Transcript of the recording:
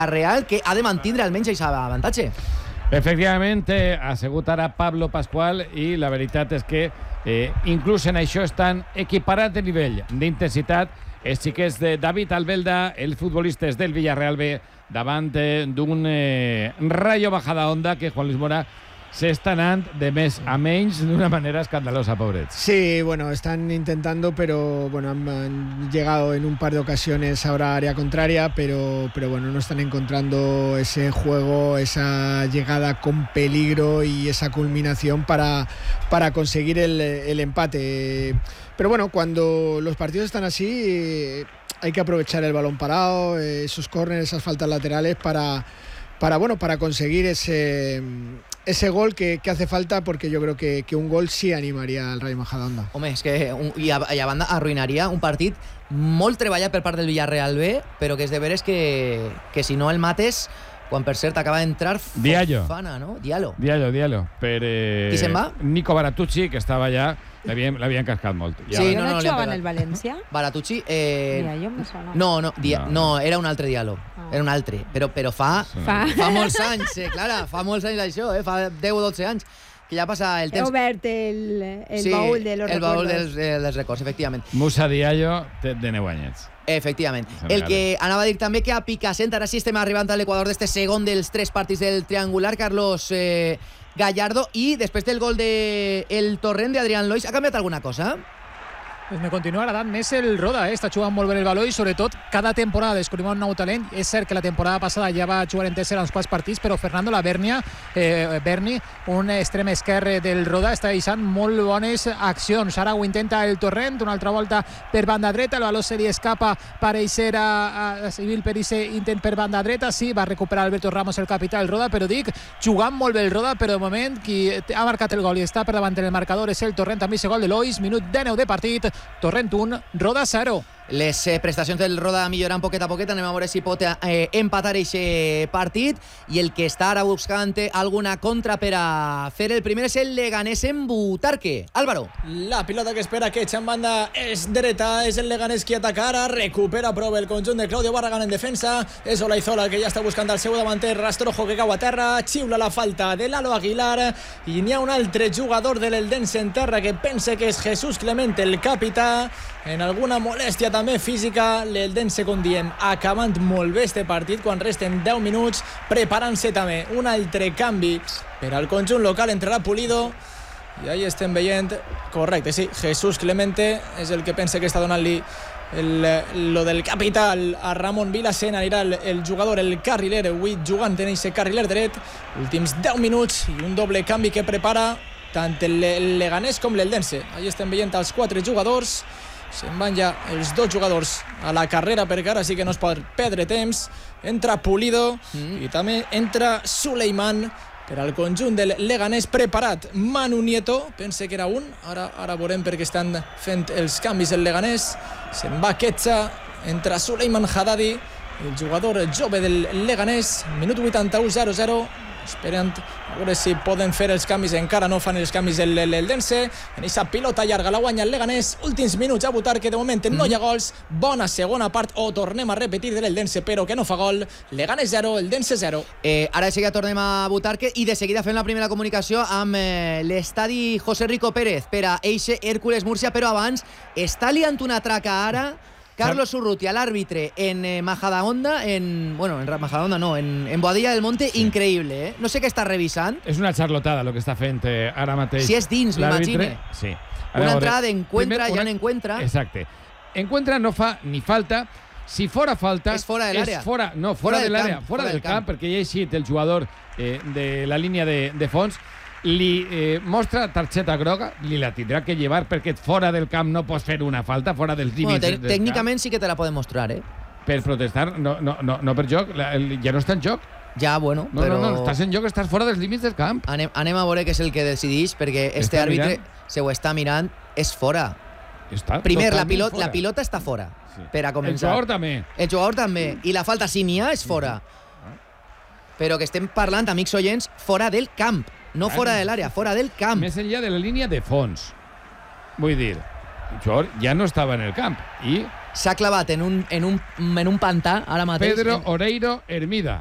Real, que ha de mantindre almenys aquest avantatge. Efectivament, ha assegut ara Pablo Pascual i la veritat és que inclús en això estan equiparats de nivell d'intensitat els xiquets de David Albelda, els futbolistes del Villarreal B, davant d'un Rayo Majadahonda que Juan Luis Mora se está anant de més a menys d'una manera escandalosa, pobrets. Sí, bueno, están intentando, pero bueno, han llegado en un par de ocasiones ahora a área contraria, pero bueno, no están encontrando ese juego, esa llegada con peligro y esa culminación para conseguir el empate. Pero bueno, cuando los partidos están así, hay que aprovechar el balón parado, esos córneres, esas faltas laterales para conseguir ese gol que hace falta, porque yo creo que un gol sí animaria al Rayo Majadahonda. Home, és que i a banda arruïnaria un partit molt treballat per part del Villarreal B, però que és de veres que si no el mates, quan per cert acaba d'entrar Fofana, no? Diallo. Per, qui se'n va? Nico Baratucci, que estava allà, l'havien cascat molt. Sí, no jugava en el València? Baratucci... Mira, jo me sona. No, era un altre Diallo. Era un altre, però fa molts anys, Clara, fa molts anys això, fa 10 o 12 anys, que ja passa el temps. He obert el baúl de los records. El baúl dels records, efectivament. Musa Diallo, de 9 anyets. Efectivament. El que anava a dir també que a Picassent, ara sí estem arribant a l'equador d'este segon dels 3 partits del triangular, Carlos Gallardo, i després del gol del Torrent d'Adrián Lois, ha canviat alguna cosa? Pues me continua agradant més el Roda, està jugant molt bé el valor i sobretot cada temporada descobrim un nou talent. És cert que la temporada passada ja va jugar en tercera uns quants partits, però Fernando Berni, un extrem esquerre del Roda, està deixant molt bones accions. Ara ho intenta el Torrent, una altra volta per banda dreta, el valor se li escapa, pareixer a Civil per aquest intent per banda dreta. Sí, va recuperar Alberto Ramos, el capità del Roda, però dic, jugant molt bé el Roda, però de moment qui ha marcat el gol i està per davant en el marcador és el Torrent, també el gol de Lois, minut 19 de partit. Torrent 1, Roda 0. Les prestacions del Roda milloran poquet a poquet, anem a veure si pot empatar aquest partit, i el que està ara buscant alguna contra per a fer el primer és el Leganés en Butarque. Álvaro. La pilota que espera que echa en banda és dreta, és el Leganés qui ataca ara, recupera prou el conjunt de Claudio Barragán en defensa, és Olaizola que ja està buscant el seu davanter, Rastrojo que cau a terra, xiula la falta de Lalo Aguilar, i n'hi ha un altre jugador de l'Eldense en terra que pensa que és Jesús Clemente, el capità, en alguna molèstia també física. L'Eldense, com diem, acabant molt bé este partit quan resten 10 minuts, preparant-se també un altre canvi per al conjunt local. Entrarà Pulido i ahí estem veient, correcte, sí, Jesús Clemente és el que pensa que està donant-li lo del capital a Ramon Vilasen. Anirà el jugador, el carriler, avui jugant en aquest carriler dret. Últims 10 minuts i un doble canvi que prepara tant el Leganés com l'Eldense. Ahí estem veient els 4 jugadors. Se'n van ja els 2 jugadors a la carrera, perquè ara sí que no es pot perdre temps. Entra Pulido i també entra Suleiman per al conjunt del Leganés. Preparat Manu Nieto, pense que era un, ara veurem perquè estan fent els canvis el Leganés. Se'n va Quetxa, entra Suleiman Haddadi, el jugador jove del Leganés. Minut 81, 0-0, esperant a veure si poden fer els canvis. Encara no fan els canvis l'Eldense. En aquesta pilota llarga la guanya el Leganés. Últims minuts a Butarque, de moment no hi ha gols. Bona segona part, o tornem a repetir de l'Eldense, però que no fa gol. Leganés 0, Eldense 0. Ara de seguida tornem a Butarque i de seguida fem la primera comunicació amb l'estadi José Rico Pérez per a eixe Hércules Múrcia, però abans està liant una traca ara Carlos Urrutia, l'àrbitre en Majadahonda, en Majadahonda no, en Boadilla del Monte, increïble, No sé què està revisant. És una xarlotada el que està fent ara mateix. Si és dins, m'imagine. Sí. Una entrada d'encuentra, ja n'encuentra. Exacte. Encuentra no fa ni falta. Si fora falta... És fora de l'àrea. Fora de l'àrea, fora del camp, perquè hi ha eixit el jugador de la línia de fons. Li mostra targeta groga, li la tindrà que llevar perquè fora del camp no pots fer una falta, fora dels límits del camp. Tècnicament sí que te la poden mostrar, Per protestar, no per joc, ja no està en joc. Ja, bueno, però... No, estàs en joc, estàs fora dels límits del camp. Anem a veure què és el que decideix, perquè este àrbitre se ho està mirant, és fora. Primer, la pilota està fora, per a començar. El jugador també. I la falta, si n'hi ha, és fora. Però que estem parlant, amics oients, fora del camp. No fora de l'àrea, fora del camp. Més enllà de la línia de fons. Vull dir, el jugador ja no estava en el camp i s'ha clavat en un pantà ara mateix. Pedro Oreiro Hermida.